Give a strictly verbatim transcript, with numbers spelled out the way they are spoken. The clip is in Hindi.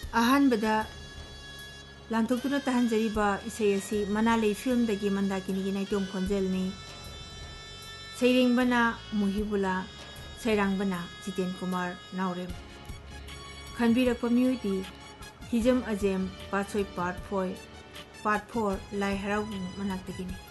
अहानबदा लांथोक्तुना तहंजरीबा इसै असि मनालै फिल्मदगी मंदाकिनीगी नाइतोम खोंजेलनी सैरेंबना मुहिबुला सैरांबना Jiten Kumar नावरेम खनबीरकपा म्यूदी Hijam अजेम पाथोय part four part four लाई हराउ मनाक्तगिनी।